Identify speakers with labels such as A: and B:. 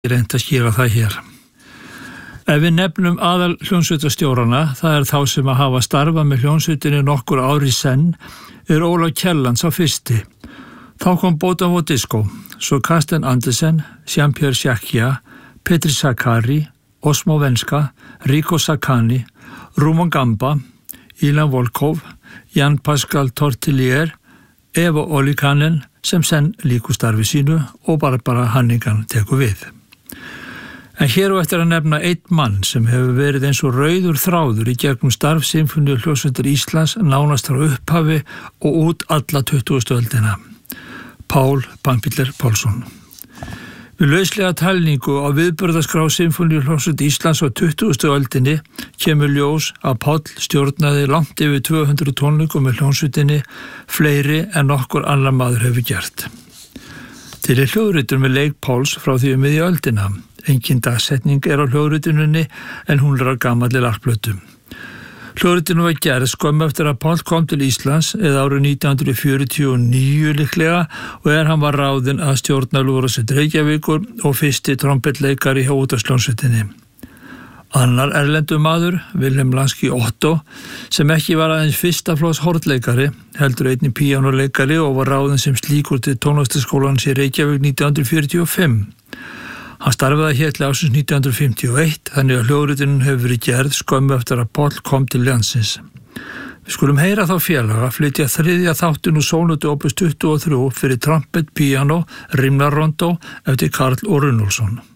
A: reynt að skýra það hér. Ef við nefnum aðal hljómsveitarstjórana, það þá sem að hafa starfað með hljómsveitinni nokkur ári senn, Ólaf Kjellans á fyrsti. Þá kom Bótafó Disco, svo Karsten Andersen, Jean-Pierre Jacquia, Petri Sakari, Osmo Venska, Rico Sakani, Ruman Gamba, Ilan Volkov, Jan Pascal Tortillier, Eva Olikanen sem senn líku starfi sínu og Barbara Hannigan tekur við. En hér á eftir að nefna einn mann sem hefur verið eins og rauður þráður í gegnum starf Sinfóníuhljómsveitar Íslands nánast frá upphafi og út alla 20. öldina. Pál Pampíller Pálsson. Við lauslega talningu á viðburðaskrá Sinfóníuhljómsveitar Íslands á 20. öldinni kemur ljós að Páll stjórnaði langt yfir 200 tónleikum með hljómsveitinni, fleiri en nokkur annar maður hefur gert. Til hljóðritur með leik Páls frá því miðja öldina. Engin dagsetning á hljóðrituninni en hún á gamalli larplötu. Hljóðritinu var gerð skömmu eftir að Páll kom til Íslands eða árið 1949 líklega og hann var ráðinn að stjórna Lúðrasveit Reykjavíkur og fyrsti trompetleikari hjá útvarpshljómsveitinni. Annar erlendur maður, Vilhelm Lansky Otto, sem ekki var aðeins fyrsta flokks hornleikari, heldur einnig píanóleikari og var ráðinn sem slíkur til tónlistarskólans í Reykjavík 1945. Hann starfaði hér til ársins 1951, þannig að hljóðritunin hefur verið gerð skömmu eftir að Páll kom til landsins. Við skulum heyra þá félaga flytja þriðja þáttinn úr sónötu opus 23 fyrir trompet, píanó, rimlarrondó eftir Karl O. Runólfsson.